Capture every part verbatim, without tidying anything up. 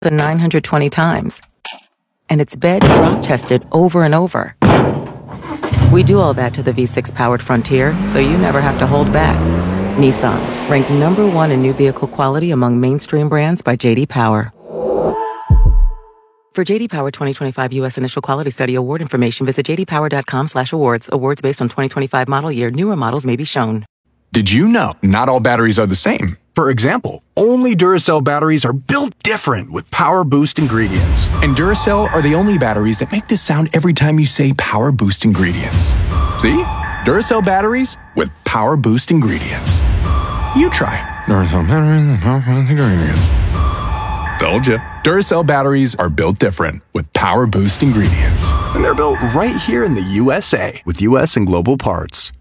than nine hundred twenty times. And it's bed drop tested over and over. We do all that to the V six powered Frontier, so you never have to hold back. Nissan, ranked number one in new vehicle quality among mainstream brands by J D Power. For J D Power twenty twenty-five U S Initial Quality Study award information, visit j d power dot com slash awards. Awards based on twenty twenty-five model year. Newer models may be shown. Did you know not all batteries are the same? For example, only Duracell batteries are built different with Power Boost ingredients. And Duracell are the only batteries that make this sound every time you say Power Boost ingredients. See? Duracell batteries with Power Boost ingredients. You try. Duracell batteries with Power Boost ingredients. Told you. Duracell batteries are built different with Power Boost ingredients. And they're built right here in the U S A with U S and global parts.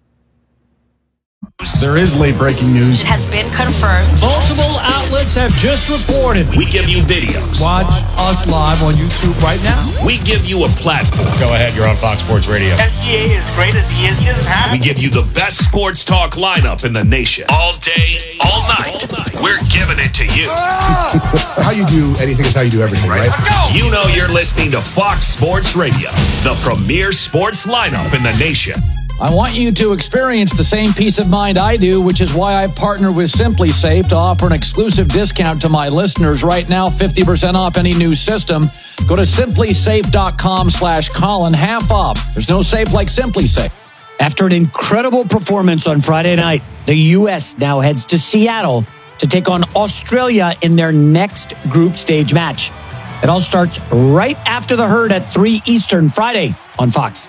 There is late breaking news. It has been confirmed. Multiple outlets have just reported. We give you videos. Watch us live on YouTube right now. We give you a platform. Go ahead, you're on Fox Sports Radio. S G A is great as he is. We give you the best sports talk lineup in the nation. All day, all night. All night. We're giving it to you. How you do anything is how you do everything, right? Let's go. You know you're listening to Fox Sports Radio, the premier sports lineup in the nation. I want you to experience the same peace of mind I do, which is why I partner with Simply Safe to offer an exclusive discount to my listeners right now, fifty percent off any new system. Go to simply safe dot com slash Colin, half off. There's no safe like Simply Safe. After an incredible performance on Friday night, the U S now heads to Seattle to take on Australia in their next group stage match. It all starts right after the herd at three Eastern Friday on Fox.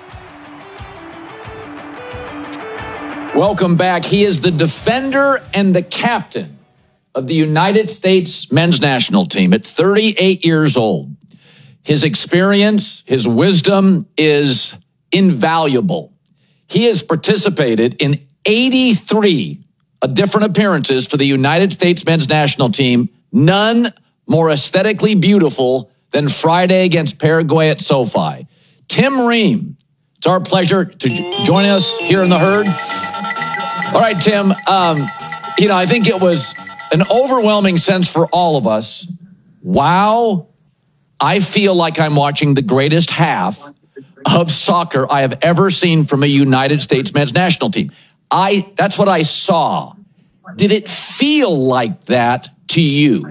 Welcome back. He is the defender and the captain of the United States men's national team at thirty-eight years old. His experience, his wisdom is invaluable. He has participated in eighty-three different appearances for the United States men's national team. None more aesthetically beautiful than Friday against Paraguay at SoFi. Tim Ream, it's our pleasure to join us here in the herd. All right, Tim, um, you know, I think it was an overwhelming sense for all of us. Wow, I feel like I'm watching the greatest half of soccer I have ever seen from a United States men's national team. I that's what I saw. Did it feel like that to you?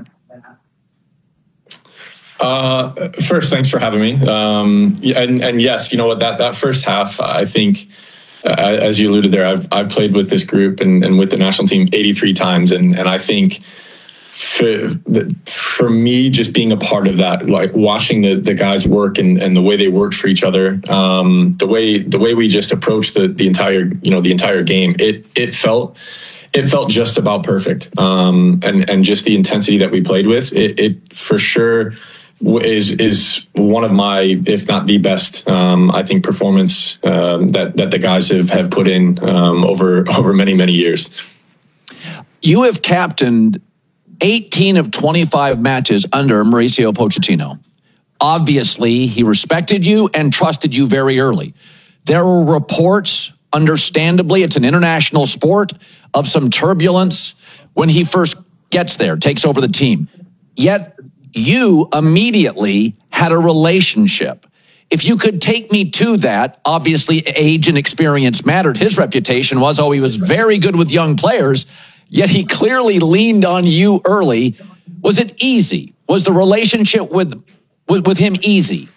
Uh, first, thanks for having me. Um, and, and yes, you know what, that, that first half, I think, uh, as you alluded there, I've, I've played with this group and, and with the national team eighty-three times. And, and I think for, for me, just being a part of that, like watching the, the guys work and, and the way they worked for each other, um, the way, the way we just approached the, the entire, you know, the entire game, it, it felt, it felt just about perfect. Um, and, and just the intensity that we played with, it, it for sure is is one of my, if not the best, um, I think, performance um, that that the guys have, have put in um, over over many many years. You have captained eighteen of twenty-five matches under Mauricio Pochettino. Obviously, he respected you and trusted you very early. There were reports, understandably, it's an international sport, of some turbulence when he first gets there, takes over the team. Yet you immediately had a relationship. If you could take me to that, obviously age and experience mattered. His reputation was, oh, he was very good with young players, yet he clearly leaned on you early. Was it easy? Was the relationship with with, with him easy?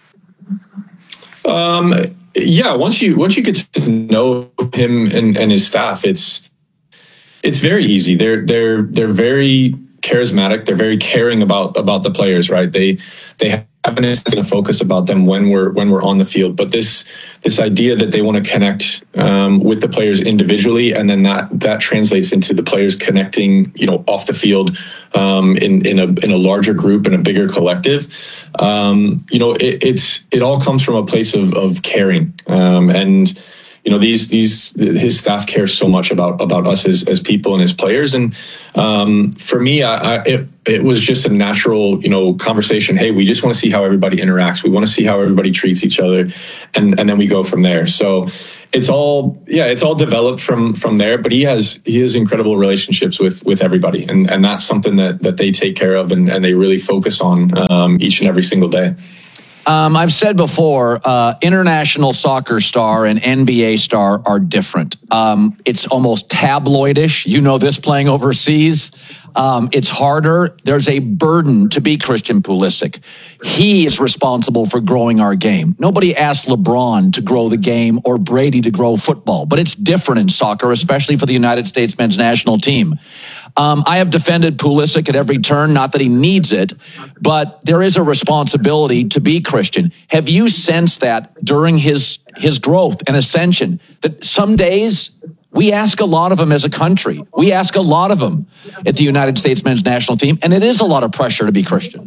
Um, yeah, once you once you get to know him and, and his staff, it's it's very easy. They're they're they're very charismatic. They're very caring about about the players, right? They they have an instant focus about them when we're when we're on the field. But this this idea that they want to connect um, with the players individually, and then that that translates into the players connecting, you know, off the field um, in in a in a larger group, in a bigger collective. Um, you know, it, it's it all comes from a place of of caring um, and. You know, these these his staff cares so much about about us as, as people and as players, and um, for me, I, I, it it was just a natural, you know, conversation. Hey, we just want to see how everybody interacts. We want to see how everybody treats each other, and and then we go from there. So it's all, yeah, it's all developed from from there. But he has he has incredible relationships with with everybody, and and that's something that that they take care of and, and they really focus on um, each and every single day. Um, I've said before, uh, international soccer star and N B A star are different. Um, it's almost tabloidish. You know this, playing overseas. Um, it's harder. There's a burden to be Christian Pulisic. He is responsible for growing our game. Nobody asked LeBron to grow the game or Brady to grow football, but it's different in soccer, especially for the United States men's national team. Um, I have defended Pulisic at every turn, not that he needs it, but there is a responsibility to be Christian. Have you sensed that during his his growth and ascension, that some days we ask a lot of him as a country? We ask a lot of him at the United States men's national team, and it is a lot of pressure to be Christian.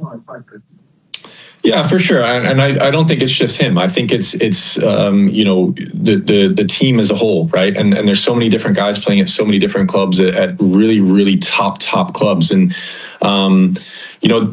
Yeah, for sure, and I, I don't think it's just him. I think it's it's um, you know the, the the team as a whole, right? And and there's so many different guys playing at so many different clubs at, at really really top top clubs, and um, you know.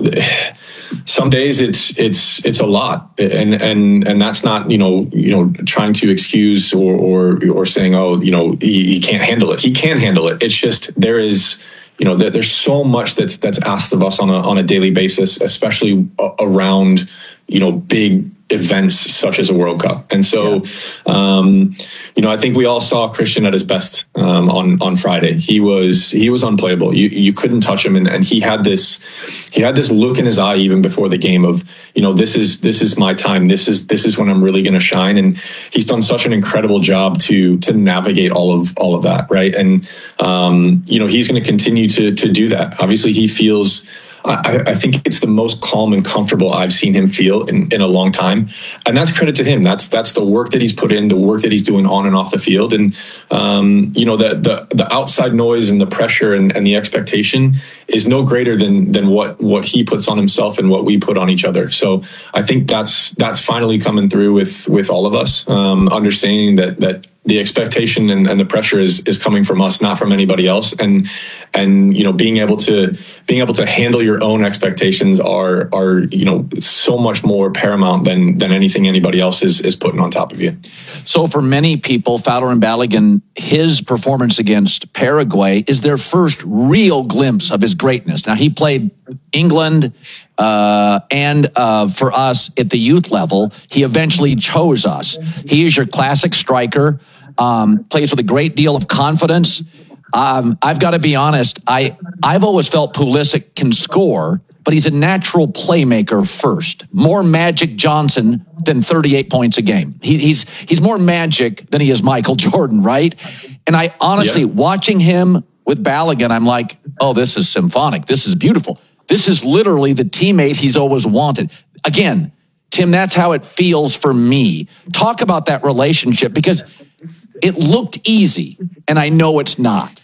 Some days it's it's it's a lot, and and and that's not you know you know trying to excuse or or or saying, oh, you know he, he can't handle it. He can handle it. It's just there is. You know, there's so much that's that's asked of us on a on a daily basis, especially around, you know, big events such as a World Cup. And so, yeah. um, you know, I think we all saw Christian at his best um, on on Friday. He was he was unplayable. You you couldn't touch him, and, and he had this he had this look in his eye even before the game of, you know, this is this is my time. This is this is when I'm really going to shine. And he's done such an incredible job to to navigate all of all of that, right? And um, you know, he's going to continue to to do that. Obviously, he feels. I, I think it's the most calm and comfortable I've seen him feel in, in a long time. And that's credit to him. That's that's the work that he's put in, the work that he's doing on and off the field. And, um, you know, the, the the outside noise and the pressure and, and the expectation is no greater than than what what he puts on himself and what we put on each other. So I think that's that's finally coming through with with all of us, um, understanding that that the expectation and, and the pressure is is coming from us, not from anybody else. And and you know, being able to being able to handle your own expectations are are you know so much more paramount than than anything anybody else is is putting on top of you. So for many people, Fowler and Balogun, his performance against Paraguay is their first real glimpse of his greatness. Now, he played England uh, and uh, for us at the youth level, he eventually chose us. He is your classic striker, um, plays with a great deal of confidence. Um, I've got to be honest, I, I've always felt Pulisic can score, but he's a natural playmaker first. More Magic Johnson than thirty-eight points a game. He, he's he's more Magic than he is Michael Jordan, right? And I honestly, yeah. watching him with Balogun, I'm like, oh, this is symphonic. This is beautiful. This is literally the teammate he's always wanted. Again, Tim, that's how it feels for me. Talk about that relationship, because it looked easy, and I know it's not.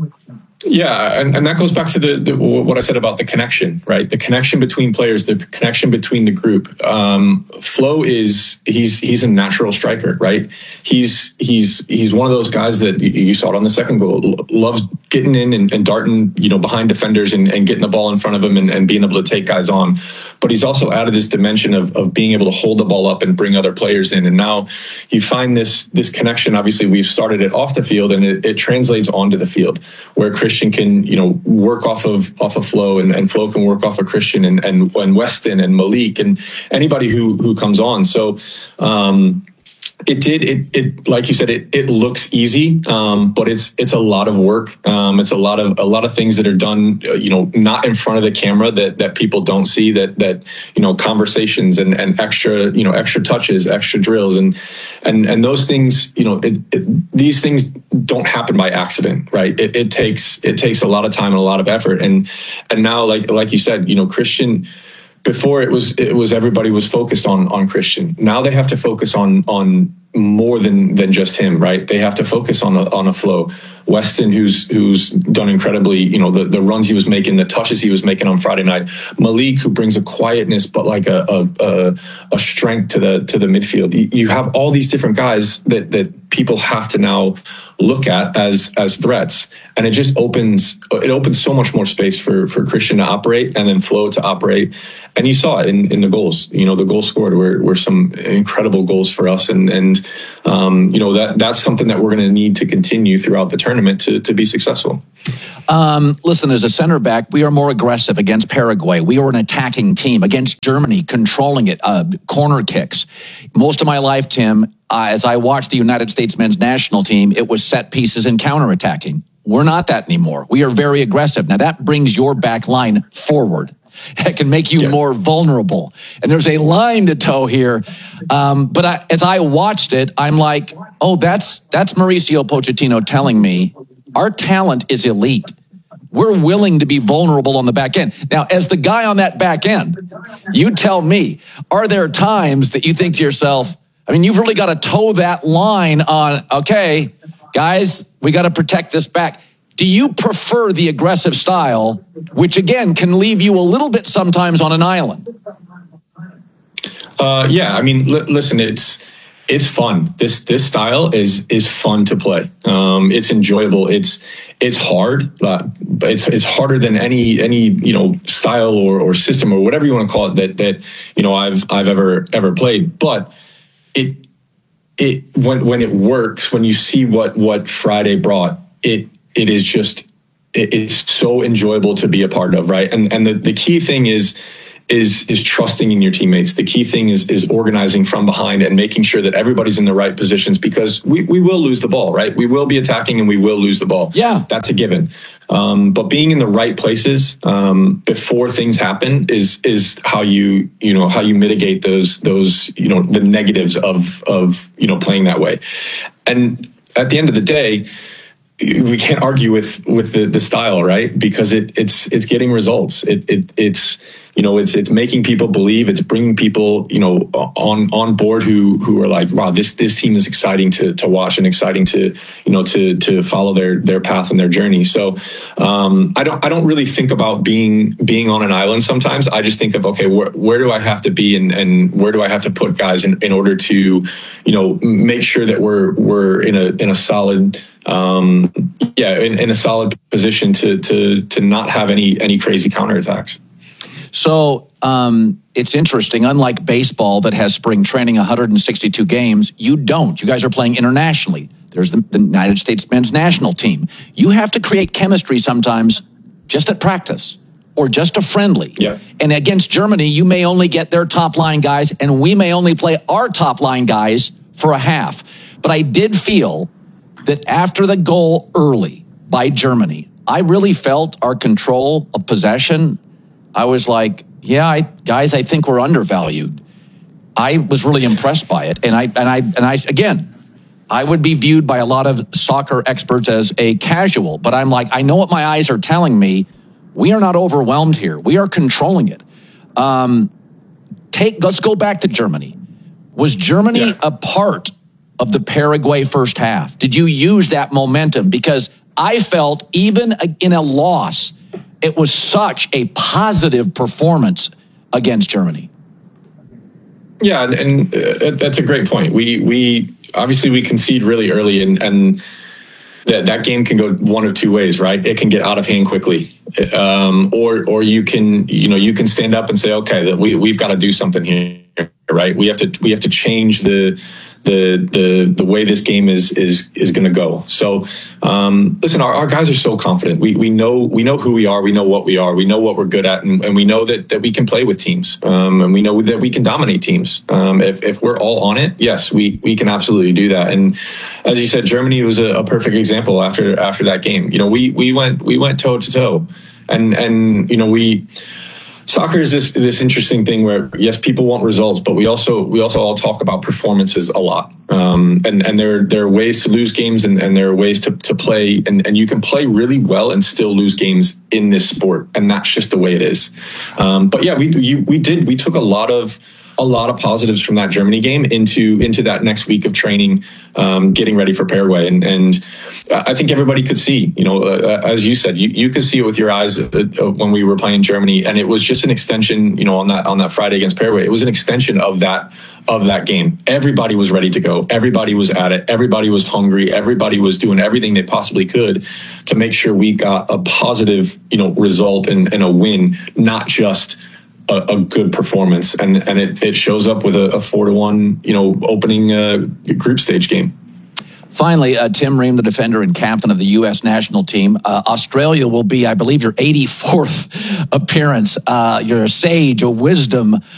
Yeah, and, and that goes back to the, the what I said about the connection, right? The connection between players, the connection between the group. Um, Flo is he's he's a natural striker, right? He's he's he's one of those guys that you saw it on the second goal, loves getting in and, and darting, you know, behind defenders and, and getting the ball in front of him and, and being able to take guys on. But he's also added this dimension of of being able to hold the ball up and bring other players in. And now you find this this connection. Obviously, we've started it off the field, and it, it translates onto the field, where Christian can, you know, work off of off of Flo, and, and Flo can work off of Christian and, and and Weston and Malik and anybody who who comes on. So um, it did it it like you said, it it looks easy, um, but it's it's a lot of work. Um, it's a lot of a lot of things that are done, you know, not in front of the camera that that people don't see. That that you know, conversations and, and extra you know extra touches, extra drills, and and and those things. You know, it, it, these things don't happen by accident, right? It, it takes it takes a lot of time and a lot of effort. And and now, like like you said, you know, Christian. Before it was it was everybody was focused on on Christian. Now they have to focus on on more than than just him, right? They have to focus on a, on a Flo. Weston, who's who's done incredibly, you know, the, the runs he was making, the touches he was making on Friday night. Malik, who brings a quietness but like a a, a, a strength to the to the midfield. You, you have all these different guys that that people have to now look at as as threats, and it just opens it opens so much more space for for Christian to operate, and then Flo to operate. And you saw it in, in the goals. You know, the goals scored were, were some incredible goals for us. And and And, um, you know, that that's something that we're going to need to continue throughout the tournament to, to be successful. Um, listen, as a center back, we are more aggressive against Paraguay. We are an attacking team against Germany, controlling it, uh, corner kicks. Most of my life, Tim, uh, as I watched the United States men's national team, it was set pieces and counterattacking. We're not that anymore. We are very aggressive. Now, that brings your back line forward. It can make you yeah. more vulnerable. And there's a line to toe here. Um, but I, as I watched it, I'm like, oh, that's that's Mauricio Pochettino telling me our talent is elite. We're willing to be vulnerable on the back end. Now, as the guy on that back end, you tell me, are there times that you think to yourself, I mean, you've really got to toe that line on, okay, guys, we got to protect this back. Do you prefer the aggressive style, which again can leave you a little bit sometimes on an island? Uh, yeah, I mean, li- listen, it's it's fun. This this style is is fun to play. Um, it's enjoyable. It's it's hard. Uh, it's it's harder than any any you know style or, or system or whatever you want to call it that that you know I've I've ever ever played. But it it when when it works, when you see what what Friday brought, it. It is just, it's so enjoyable to be a part of, right? And and the, the key thing is is is trusting in your teammates. The key thing is is organizing from behind and making sure that everybody's in the right positions, because we, we will lose the ball, right? We will be attacking and we will lose the ball. Yeah. That's a given. Um, but being in the right places um, before things happen is is how you you know how you mitigate those those you know the negatives of of you know playing that way. And at the end of the day, we can't argue with with the, the style, right? Because it it's it's getting results. It it it's you know it's it's making people believe. It's bringing people you know on on board who who are like, wow, this this team is exciting to to watch and exciting to you know to to follow their their path and their journey. So um, I don't I don't really think about being being on an island. Sometimes I just think of, okay, where where do I have to be and and where do I have to put guys in, in order to you know make sure that we're we're in a in a solid um yeah in, in a solid position to to to not have any any crazy counterattacks. So um it's interesting, unlike baseball that has spring training one hundred sixty-two games, you don't. You guys are playing internationally. There's the, the United States men's national team. You have to create chemistry sometimes just at practice or just a friendly. Yeah. And against Germany, you may only get their top line guys and we may only play our top line guys for a half. But I did feel that after the goal early by Germany, I really felt our control of possession. I was like, yeah, I, guys, I think we're undervalued. I was really impressed by it. And I, and I, and I, again, I would be viewed by a lot of soccer experts as a casual, but I'm like, I know what my eyes are telling me. We are not overwhelmed here. We are controlling it. Um, take, let's go back to Germany. Was Germany yeah. a part of the Paraguay first half? Did you use that momentum? Because I felt even in a loss, it was such a positive performance against Germany. Yeah, and, and uh, that's a great point. We we obviously we concede really early, and and that that game can go one of two ways, right? It can get out of hand quickly, um, or or you can you know you can stand up and say, okay, that we we've got to do something here, right? We have to we have to change the. the the the way this game is is is going to go. So um, listen, our, our guys are so confident. We we know we know who we are. We know what we are. We know what we're good at, and, and we know that that we can play with teams. Um, and we know that we can dominate teams. Um, if if we're all on it, yes, we we can absolutely do that. And as you said, Germany was a, a perfect example after after that game. You know, we we went we went toe to toe, and and you know we. Soccer is this this interesting thing where, yes, people want results, but we also we also all talk about performances a lot. Um, and and there there are ways to lose games, and, and there are ways to to play, and, and you can play really well and still lose games in this sport, and that's just the way it is. Um, but yeah, we you, we did we took a lot of. a lot of positives from that Germany game into into that next week of training, um, getting ready for Paraguay. And, and I think everybody could see, you know, uh, as you said, you, you could see it with your eyes uh, when we were playing Germany. And it was just an extension, you know, on that on that Friday against Paraguay. It was an extension of that of that game. Everybody was ready to go. Everybody was at it. Everybody was hungry. Everybody was doing everything they possibly could to make sure we got a positive, you know, result and, and a win, not just a, a good performance, and and it, it shows up with a, a four to one, you know, opening uh, group stage game. Finally, uh, Tim Ream, the defender and captain of the U S national team. Uh, Australia will be, I believe, your eighty-fourth appearance. Uh, you're a sage, a wisdom